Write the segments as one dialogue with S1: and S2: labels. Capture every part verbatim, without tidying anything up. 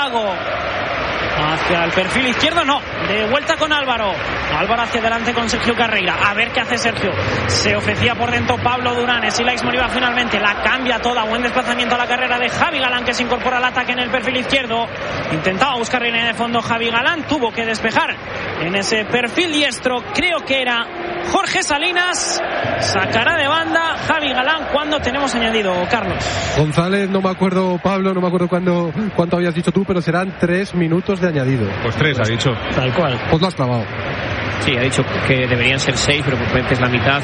S1: Iago. Hacia el perfil izquierdo, no. De vuelta con Álvaro. Álvaro hacia adelante con Sergio Carreira. A ver qué hace Sergio. Se ofrecía por dentro Pablo Durán. Es Ilaix Moriba finalmente. La cambia toda. Buen desplazamiento a la carrera de Javi Galán, que se incorpora al ataque en el perfil izquierdo. Intentaba buscar línea de fondo Javi Galán. Tuvo que despejar en ese perfil diestro. Creo que era Jorge Salinas. Sacará de banda Javi Galán. ¿Cuándo tenemos añadido, Carlos?
S2: González, no me acuerdo, Pablo, no me acuerdo cuándo, cuánto habías dicho tú, pero serán tres minutos de añadido.
S3: Pues tres, ha dicho.
S4: Tal cual.
S2: Pues lo has clavado.
S4: Sí, ha dicho que deberían ser seis, pero pues es la mitad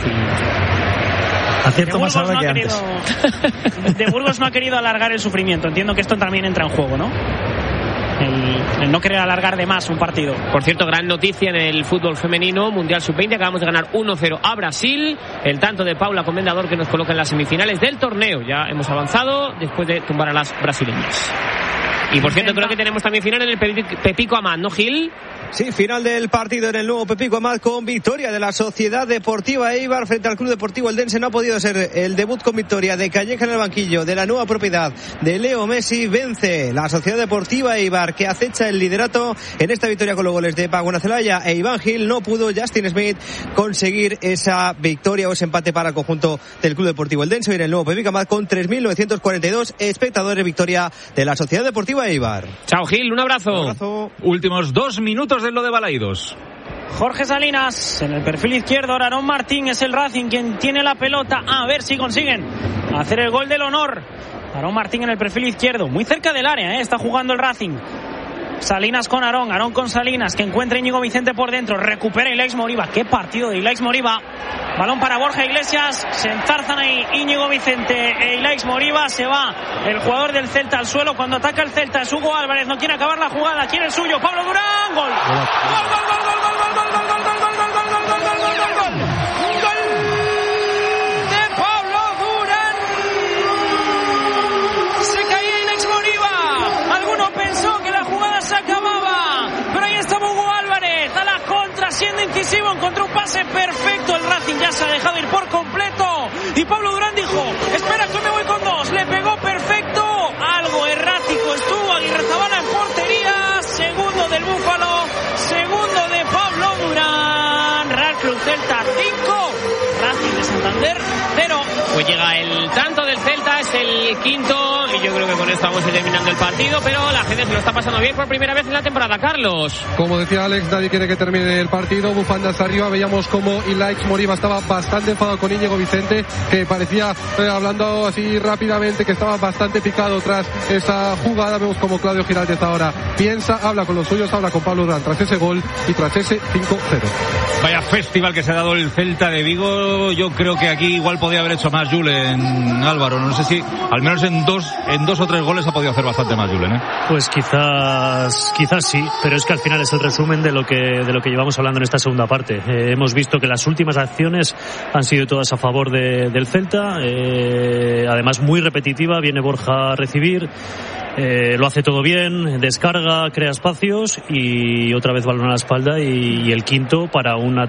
S4: y...
S5: Acierto más ahora
S1: no
S5: que
S1: querido,
S5: antes.
S1: De Burgos no ha querido alargar el sufrimiento. Entiendo que esto también entra en juego, ¿no? El, el no querer alargar de más un partido.
S4: Por cierto, gran noticia en el fútbol femenino, Mundial sub veinte. Acabamos de ganar uno cero a Brasil. El tanto de Paula Comendador, que nos coloca en las semifinales del torneo. Ya hemos avanzado después de tumbar a las brasileñas. Y por cierto, creo que tenemos también final en el Pepico Amat, ¿no, Gil?
S6: Sí, final del partido en el nuevo Pepico Amat con victoria de la Sociedad Deportiva Eibar frente al Club Deportivo Eldense. No ha podido ser el debut con victoria de Calleja en el banquillo de la nueva propiedad de Leo Messi. Vence la Sociedad Deportiva Eibar, que acecha el liderato en esta victoria con los goles de Pago Nacelaya e Iván Gil. No pudo Justin Smith conseguir esa victoria o ese empate para el conjunto del Club Deportivo Eldense. Y en el nuevo Pepico Amat con tres mil novecientos cuarenta y dos espectadores, victoria de la Sociedad Deportiva Eibar.
S4: Chao, Gil, un abrazo.
S6: Un abrazo.
S3: Últimos dos minutos de lo de Balaídos.
S1: Jorge Salinas en el perfil izquierdo. Aarón Martín es el Racing quien tiene la pelota. A ver si consiguen hacer el gol del honor. Aarón Martín en el perfil izquierdo, muy cerca del área, ¿eh? Está jugando el Racing. Salinas con Aarón, Aarón con Salinas, que encuentra Íñigo Vicente por dentro, recupera Ilaix Moriba. Qué partido de Ilaix Moriba. Balón para Borja Iglesias, se enzarzan ahí Íñigo Vicente e Ilaix Moriba. Se va el jugador del Celta al suelo. Cuando ataca el Celta es Hugo Álvarez, no quiere acabar la jugada, quiere el suyo, Pablo Durán. Gol. Gol, gol, gol, gol, gol, gol, gol, gol, gol, gol, gol, gol, gol, gol, gol, gol, gol, gol. Siendo incisivo, encontró un pase perfecto. El Racing ya se ha dejado ir por completo. Y Pablo Durán dijo: espera que me voy con dos. Le pegó perfecto. Algo errático estuvo Aguirrezabala en portería. Segundo del Búfalo. Segundo de Pablo Durán. Real Club Celta cinco. Racing de Santander cero.
S4: Pues llega el tanto del Celta, es el quinto. Y yo creo que con esto vamos a ir terminando el partido. Pero la gente se lo está pasando bien por primera vez en la temporada, Carlos.
S2: Como decía Alex, nadie quiere que termine el partido. Bufandas arriba, veíamos como Ilaix Moriba estaba bastante enfadado con Íñigo Vicente, que parecía, eh, hablando así rápidamente, que estaba bastante picado tras esa jugada. Vemos como Claudio Giralde hasta ahora piensa, habla con los suyos, habla con Pablo Durán tras ese gol y tras ese cinco cero.
S3: Vaya festival que se ha dado el Celta de Vigo. Yo creo que aquí igual podía haber hecho más Julen, Álvaro. No sé si al menos en dos en dos o tres goles ha podido hacer bastante más Julen, ¿eh?
S7: Pues quizás quizás sí, pero es que al final es el resumen de lo que de lo que llevamos hablando en esta segunda parte. Eh, hemos visto que las últimas acciones han sido todas a favor de, del Celta, eh, además muy repetitiva. Viene Borja a recibir, eh, lo hace todo bien, descarga, crea espacios y otra vez balón a la espalda y, y el quinto para una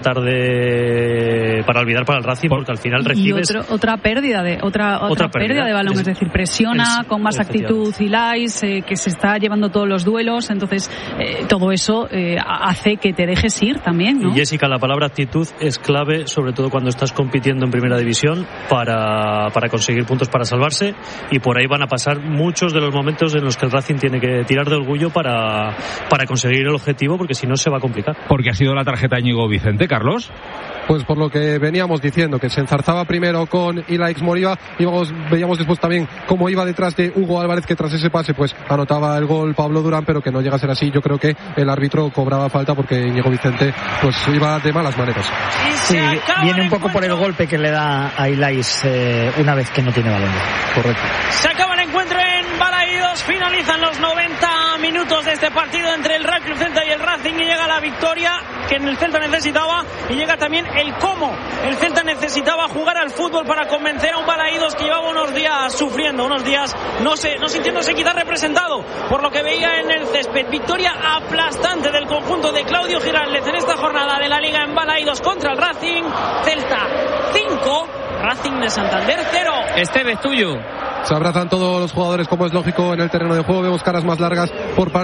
S7: tarde para olvidar para el Racing, porque al final recibes
S8: y otro, otra pérdida de otra otra, otra pérdida, pérdida de balón, es, es decir, presiona es, con más actitud Ilaix, eh, que se está llevando todos los duelos, entonces eh, todo eso eh, hace que te dejes ir también, ¿no?
S7: Y Jessica, la palabra actitud es clave, sobre todo cuando estás compitiendo en primera división, para, para conseguir puntos, para salvarse, y por ahí van a pasar muchos de los momentos en los que el Racing tiene que tirar de orgullo para, para conseguir el objetivo, porque si no se va a complicar.
S3: Porque ha sido la tarjeta Íñigo Vicente, Carlos.
S2: Pues por lo que veníamos diciendo, que se enzarzaba primero con Ilaix Moriba, íbamos, veíamos después también cómo iba detrás de Hugo Álvarez, que tras ese pase pues anotaba el gol Pablo Durán, pero que no llega a ser así. Yo creo que el árbitro cobraba falta porque Íñigo Vicente pues iba de malas maneras.
S5: Sí, viene un poco por el golpe que le da a Ilaix eh, una vez que no tiene balón.
S2: Correcto.
S1: Se acaba el encuentro en Balaídos, finalizan los noventa minutos de este partido entre el Real Club Celta y el Racing, y llega la victoria que el Celta necesitaba, y llega también el cómo el Celta necesitaba jugar al fútbol para convencer a un Balaídos que llevaba unos días sufriendo, unos días no, sé, no sintiéndose quizás representado por lo que veía en el césped. Victoria aplastante del conjunto de Claudio Giraldez en esta jornada de la Liga en Balaídos contra el Racing. Celta cinco, Racing de Santander cero.
S4: Esteve, es tuyo.
S2: Se abrazan todos los jugadores, como es lógico, en el terreno de juego. Vemos caras más largas por parte